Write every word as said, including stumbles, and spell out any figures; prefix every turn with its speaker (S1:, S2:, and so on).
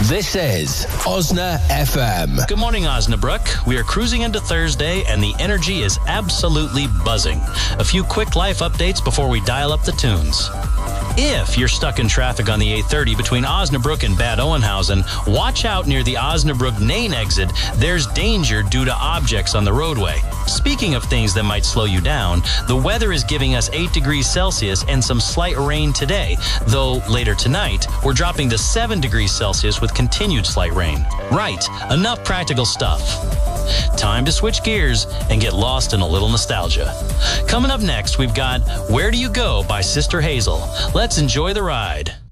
S1: This is Osna F M.
S2: Good morning, Osnabrook. We are cruising into Thursday, and the energy is absolutely buzzing. A few quick life updates before we dial up the tunes. If you're stuck in traffic on the eight thirty between Osnabrook and Bad Oeynhausen, watch out near the Osnabrook-Nain exit. There's danger due to objects on the roadway. Speaking of things that might slow you down, the weather is giving us eight degrees Celsius and some slight rain today, though later tonight, we're dropping to seven degrees Celsius with continued slight rain. Right, enough practical stuff. Time to switch gears and get lost in a little nostalgia. Coming up next, we've got Where Do You Go by Sister Hazel. Let's enjoy the ride.